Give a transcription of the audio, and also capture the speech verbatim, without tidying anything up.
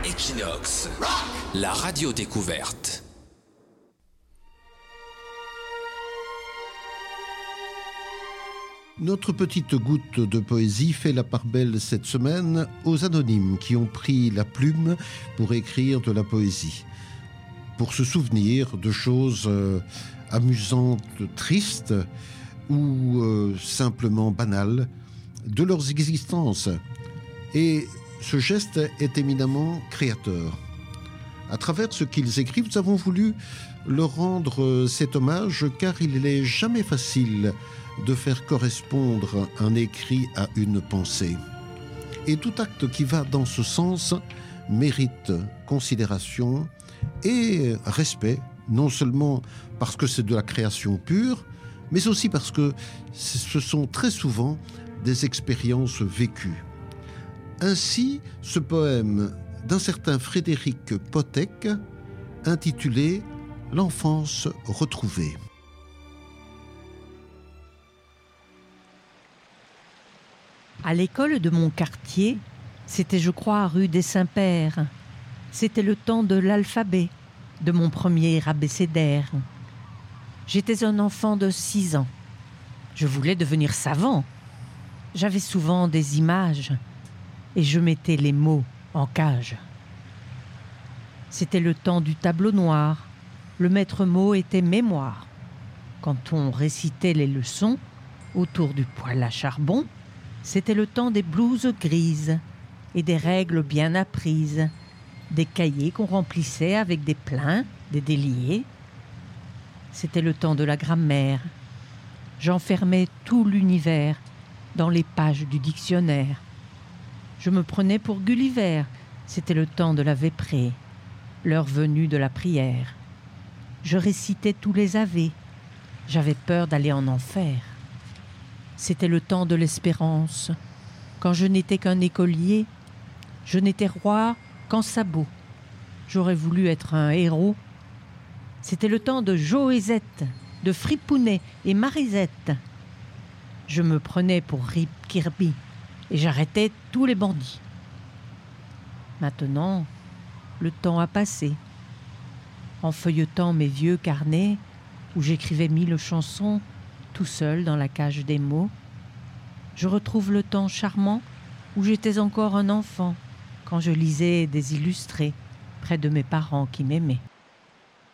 Equinox, la radio découverte. Notre petite goutte de poésie fait la part belle cette semaine aux anonymes qui ont pris la plume pour écrire de la poésie, pour se souvenir de choses euh, amusantes, tristes ou euh, simplement banales de leurs existences. Et ce geste est éminemment créateur. À travers ce qu'ils écrivent, nous avons voulu leur rendre cet hommage car il n'est jamais facile de faire correspondre un écrit à une pensée. Et tout acte qui va dans ce sens mérite considération et respect, non seulement parce que c'est de la création pure, mais aussi parce que ce sont très souvent des expériences vécues. Ainsi, ce poème d'un certain Frédéric Potek, intitulé « L'enfance retrouvée ». À l'école de mon quartier, c'était, je crois, rue des Saints-Pères. C'était le temps de l'alphabet, de mon premier abécédaire. J'étais un enfant de six ans. Je voulais devenir savant. J'avais souvent des images et je mettais les mots en cage. C'était le temps du tableau noir. Le maître mot était mémoire. Quand on récitait les leçons autour du poêle à charbon, c'était le temps des blouses grises et des règles bien apprises, des cahiers qu'on remplissait avec des pleins, des déliés. C'était le temps de la grammaire. J'enfermais tout l'univers dans les pages du dictionnaire. Je me prenais pour Gulliver. C'était le temps de la Véprée, l'heure venue de la prière. Je récitais tous les avés. J'avais peur d'aller en enfer. C'était le temps de l'espérance. Quand je n'étais qu'un écolier, je n'étais roi qu'en sabots. J'aurais voulu être un héros. C'était le temps de Joëzette, de Fripounet et Marisette. Je me prenais pour Rip Kirby et j'arrêtais tous les bandits. Maintenant, le temps a passé. En feuilletant mes vieux carnets, où j'écrivais mille chansons, tout seul dans la cage des mots, je retrouve le temps charmant où j'étais encore un enfant, quand je lisais des illustrés près de mes parents qui m'aimaient.